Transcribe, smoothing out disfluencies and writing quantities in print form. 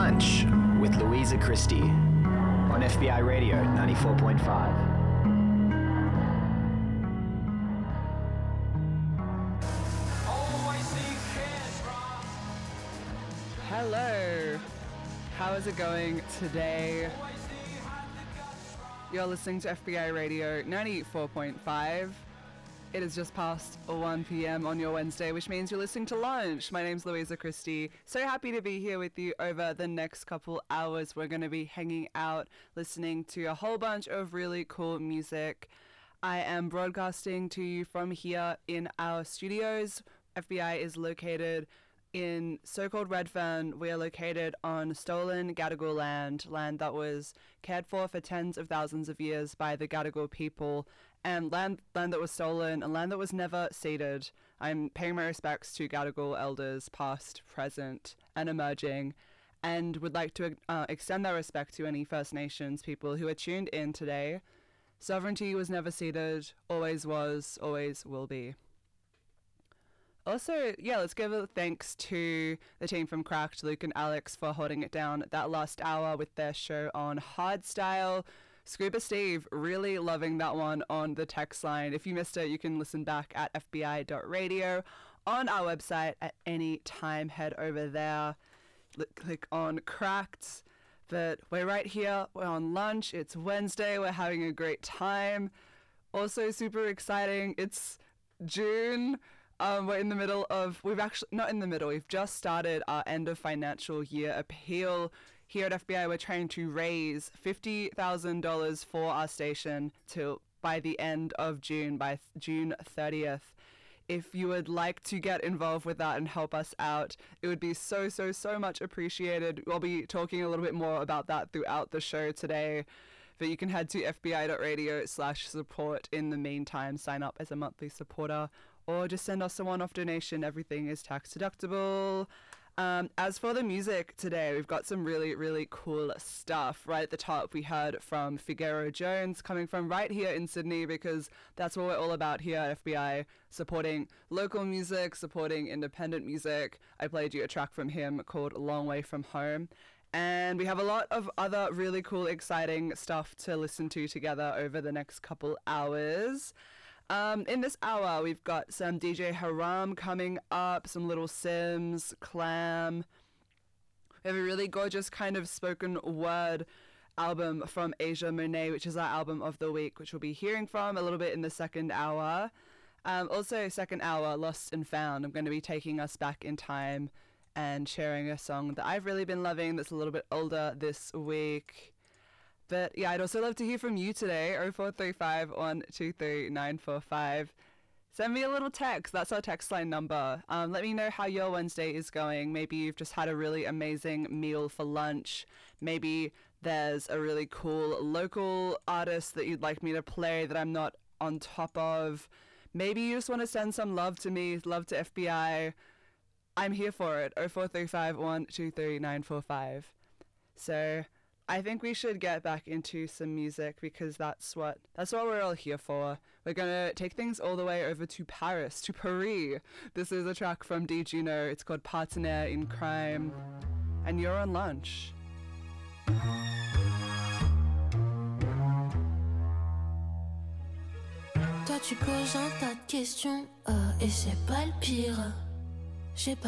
Lunch with Louisa Christie on FBI Radio 94.5. Hello, how is it going today? You're listening to FBI Radio 94.5. It is just past 1 p.m. on your Wednesday, which means you're listening to Lunch. My name's Louisa Christie. So happy to be here with you over the next couple hours. We're going to be hanging out, listening to a whole bunch of really cool music. I am broadcasting to you from here in our studios. FBI is located in so-called Redfern. We are located on stolen Gadigal land that was cared for tens of thousands of years by the Gadigal people, and land that was stolen and land that was never ceded. I'm paying my respects to Gadigal elders, past, present, and emerging, and would like to extend that respect to any First Nations people who are tuned in today. Sovereignty was never ceded, always was, always will be. Also, let's give a thanks to the team from Cracked, Luke and Alex, for holding it down that last hour with their show on Hardstyle. Scuba Steve, really loving that one on the text line. If you missed it, you can listen back at fbi.radio on our website at any time. Head over there, click on Cracked. But we're right here, we're on lunch, it's Wednesday, we're having a great time. Also super exciting, it's June. We're in the middle of, we've just started our end of financial year appeal. Here at FBI, we're trying to raise $50,000 for our station by the end of June, by June 30th. If you would like to get involved with that and help us out, it would be so much appreciated. We'll be talking a little bit more about that throughout the show today. But you can head to fbi.radio/support in the meantime, sign up as a monthly supporter, or just send us a one-off donation. Everything is tax deductible. As for the music today, we've got some really, really cool stuff. Right at the top, we heard from Figaro Jones, coming from right here in Sydney, because that's what we're all about here at FBI, supporting local music, supporting independent music. I played you a track from him called Long Way From Home. And we have a lot of other really cool, exciting stuff to listen to together over the next couple hours. In this hour, we've got some DJ Haram coming up, some Little Sims, Clam. We have a really gorgeous kind of spoken word album from Asia Monet, which is our album of the week, which we'll be hearing from a little bit in the second hour. Also, second hour, Lost and Found. I'm going to be taking us back in time and sharing a song that I've really been loving that's a little bit older this week. But yeah, I'd also love to hear from you today, 0435 123 945. Send me a little text, that's our text line number. Let me know how your Wednesday is going. Maybe you've just had a really amazing meal for lunch. Maybe there's a really cool local artist that you'd like me to play that I'm not on top of. Maybe you just want to send some love to me, love to FBI. I'm here for it, 0435 123 945. So I think we should get back into some music, because that's what we're all here for. We're gonna take things all the way over to Paris, to Paris. This is a track from D. Juno. It's called Partenaire in Crime, and you're on Lunch. Toi tu poses un tas de questions, et c'est pas le pire. J'ai pas